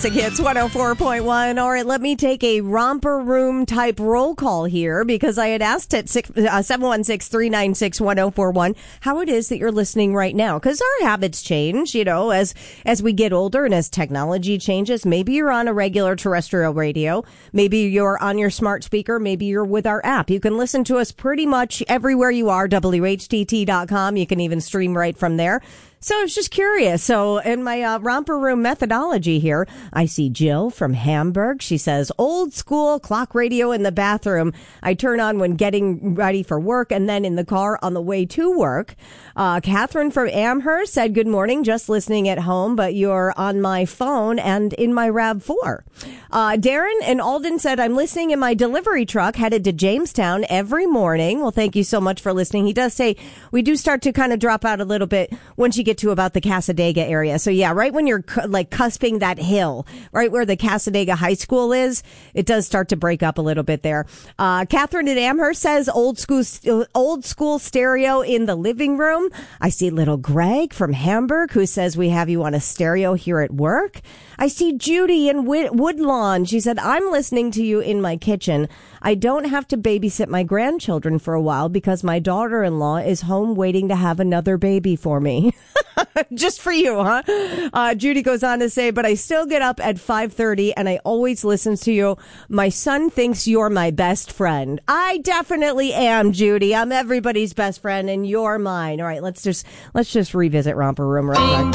Hits 104.1. All right, let me take a romper room type roll call here because I had asked at 716-396-1041 how it is that you're listening right now. Because our habits change, as we get older and as technology changes. Maybe you're on a regular terrestrial radio. Maybe you're on your smart speaker. Maybe you're with our app. You can listen to us pretty much everywhere you are, WHTT.com. You can even stream right from there. So I was just curious. So in my romper room methodology here, I see Jill from Hamburg. She says, old school clock radio in the bathroom. I turn on when getting ready for work and then in the car on the way to work. Catherine from Amherst said, good morning, just listening at home, but you're on my phone and in my RAV4. Darren in Alden said, I'm listening in my delivery truck headed to Jamestown every morning. Well, thank you so much for listening. He does say we do start to kind of drop out a little bit once you get to about the Cassadaga area. So yeah, right when you're cusping that hill, right where the Cassadaga High School is, it does start to break up a little bit there. Catherine in Amherst says old school stereo in the living room. I see little Greg from Hamburg who says we have you on a stereo here at work. I see Judy in Woodlawn. She said, I'm listening to you in my kitchen. I don't have to babysit my grandchildren for a while because my daughter-in-law is home waiting to have another baby for me. Just for you, huh? Judy goes on to say, but I still get up at 5:30 and I always listen to you. My son thinks you're my best friend. I definitely am, Judy. I'm everybody's best friend and you're mine. All right, let's just revisit Romper Room real quick.